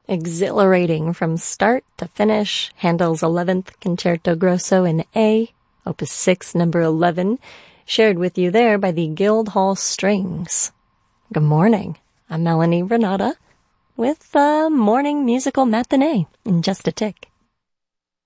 Exhilarating from start to finish, Handel's 11th Concerto Grosso in A, Opus 6, number 11, shared with you there by the Guildhall Strings. Good morning. I'm Melanie Renata with a morning musical matinee in just a tick.